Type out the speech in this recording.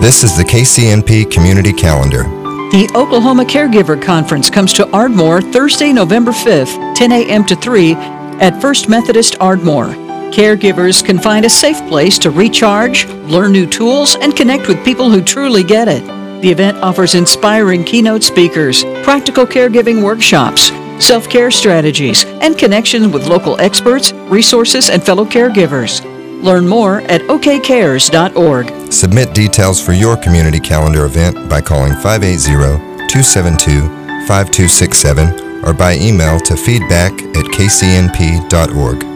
This is the KCNP Community Calendar. The Oklahoma Caregiver Conference comes to Ardmore Thursday, November 5th, 10 a.m. to 3 at First Methodist Ardmore. Caregivers can find a safe place to recharge, learn new tools, and connect with people who truly get it. The event offers inspiring keynote speakers, practical caregiving workshops, self-care strategies, and connections with local experts, resources, and fellow caregivers. Learn more at okcares.org. Submit details for your community calendar event by calling 580-272-5267 or by email to feedback@kcnp.org.